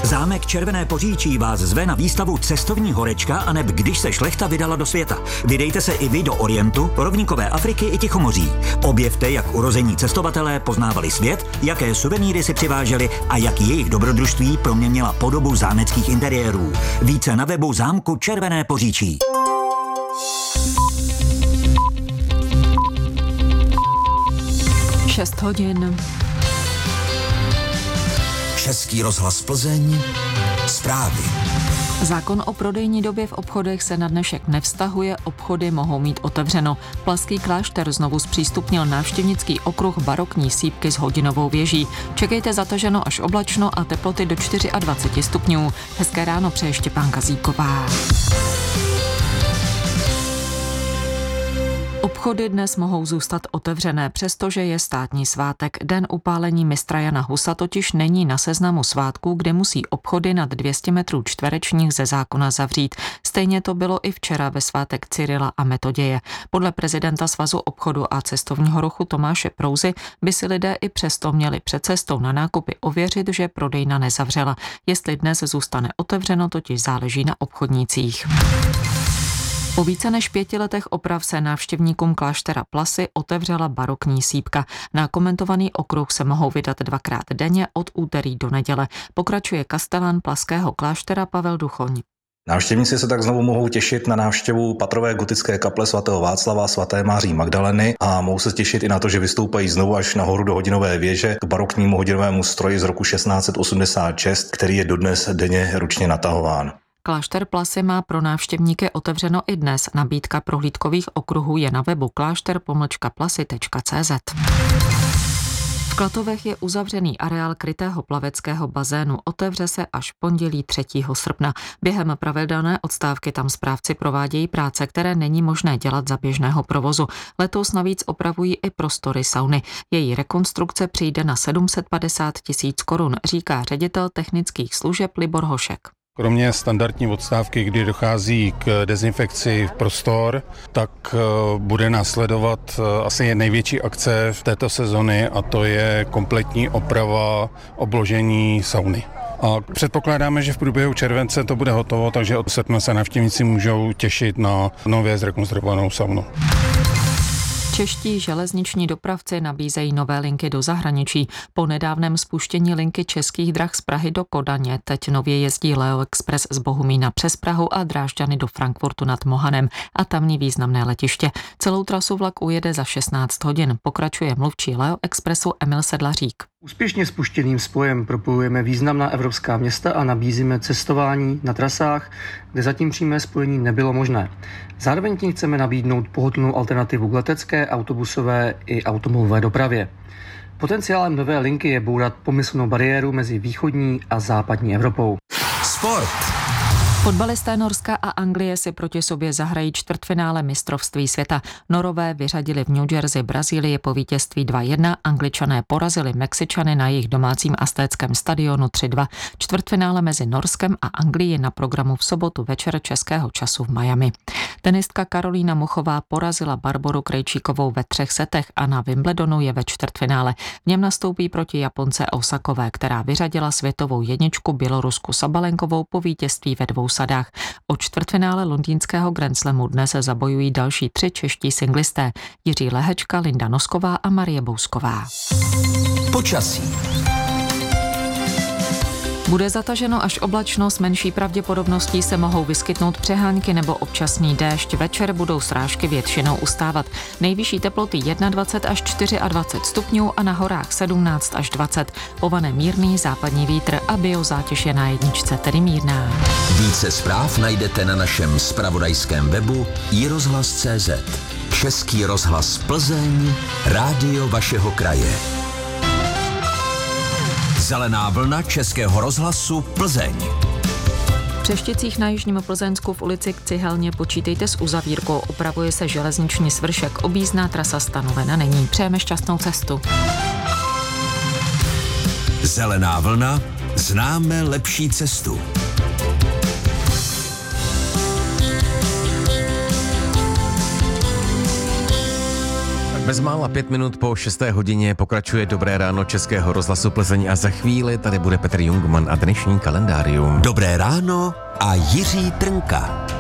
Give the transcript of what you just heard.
Zámek Červené Poříčí vás zve na výstavu Cestovní horečka aneb Když se šlechta vydala do světa. Vydejte se i vy do Orientu, rovníkové Afriky i Tichomoří. Objevte, jak urození cestovatelé poznávali svět, jaké suvenýry si přiváželi a jak jejich dobrodružství proměnila podobu zámeckých interiérů. Více na webu zámku Červené Poříčí. Šest hodin. Český rozhlas Plzeň. Zprávy. Zákon o prodejní době v obchodech se na dnešek nevztahuje, obchody mohou mít otevřeno. Plaský klášter znovu zpřístupnil návštěvnický okruh barokní sýpky s hodinovou věží. Čekejte zataženo až oblačno a teploty do 24 stupňů. Hezké ráno přeje Štěpánka Zíková. Obchody dnes mohou zůstat otevřené, přestože je státní svátek. Den upálení mistra Jana Husa totiž není na seznamu svátků, kde musí obchody nad 200 metrů čtverečních ze zákona zavřít. Stejně to bylo i včera ve svátek Cyrila a Metoděje. Podle prezidenta Svazu obchodu a cestovního ruchu Tomáše Prouzy by si lidé i přesto měli před cestou na nákupy ověřit, že prodejna nezavřela. Jestli dnes zůstane otevřeno, totiž záleží na obchodnících. Po více než 5 letech oprav se návštěvníkům kláštera Plasy otevřela barokní sýpka. Na komentovaný okruh se mohou vydat 2krát denně od úterý do neděle. Pokračuje kastelán Plaského kláštera Pavel Duchoň. Návštěvníci se tak znovu mohou těšit na návštěvu patrové gotické kaple svatého Václava, svaté Maří Magdaleny a mohou se těšit i na to, že vystoupají znovu až nahoru do hodinové věže k baroknímu hodinovému stroji z roku 1686, který je dodnes denně ručně natahován. Klášter Plasy má pro návštěvníky otevřeno i dnes. Nabídka prohlídkových okruhů je na webu klášter-plasy.cz. V Klatovech je uzavřený areál krytého plaveckého bazénu. Otevře se až pondělí 3. srpna. Během pravidelné odstávky tam správci provádějí práce, které není možné dělat za běžného provozu. Letos navíc opravují i prostory sauny. Její rekonstrukce přijde na 750 000 korun, říká ředitel technických služeb Libor Hošek. Kromě standardní odstávky, kdy dochází k dezinfekci prostor, tak bude následovat asi největší akce v této sezony a to je kompletní oprava obložení sauny. A předpokládáme, že v průběhu července to bude hotovo, takže od srpna se návštěvníci můžou těšit na nově zrekonstruovanou saunu. Čeští železniční dopravci nabízejí nové linky do zahraničí. Po nedávném spuštění linky Českých drah z Prahy do Kodaně teď nově jezdí Leo Express z Bohumína přes Prahu a Drážďany do Frankfurtu nad Mohanem a tamní významné letiště. Celou trasu vlak ujede za 16 hodin. Pokračuje mluvčí Leo Expressu Emil Sedlařík. Úspěšně spuštěným spojem propojujeme významná evropská města a nabízíme cestování na trasách, kde zatím přímé spojení nebylo možné. Zároveň tím chceme nabídnout pohodlnou alternativu k letecké, autobusové i automobilové dopravě. Potenciálem nové linky je bourat pomyslnou bariéru mezi východní a západní Evropou. Sport. Fotbalisté Norska a Anglie si proti sobě zahrají čtvrtfinále mistrovství světa. Norové vyřadili v New Jersey Brazílii po vítězství 2-1, Angličané porazili Mexičany na jejich domácím aztéckém stadionu 3-2. Čtvrtfinále mezi Norskem a Anglií je na programu v sobotu večer českého času v Miami. Tenistka Karolína Muchová porazila Barboru Krejčíkovou ve 3 setech a na Wimbledonu je ve čtvrtfinále. V něm nastoupí proti Japonce Osakové, která vyřadila světovou jedničku Bělorusku Sabalenkovou po vítězství ve 2 sadách. O čtvrtfinále londýnského Grand Slamu dnes se zabojují další 3 čeští singlisté: Jiří Lehečka, Linda Nosková a Marie Bousková. Počasí. Bude zataženo až oblačno, s menší pravděpodobností se mohou vyskytnout přehánky nebo občasný déšť. Večer budou srážky většinou ustávat. Nejvyšší teploty 21 až 24 stupňů a na horách 17 až 20. Povane mírný západní vítr a biozátěž je na jedničce, tedy mírná. Více zpráv najdete na našem zpravodajském webu iRozhlas.cz. Český rozhlas Plzeň, rádio vašeho kraje. Zelená vlna Českého rozhlasu Plzeň. V Přeštěcích na jižním Plzeňsku v ulici k Cihelně počítejte s uzavírkou, opravuje se železniční svršek, objízdná trasa stanovena není. Přejeme šťastnou cestu. Zelená vlna, známe lepší cestu. Bezmála 5 minut po 6. hodině pokračuje Dobré ráno Českého rozhlasu Plzeň a za chvíli tady bude Petr Jungmann a dnešní kalendárium. Dobré ráno a Jiří Trnka.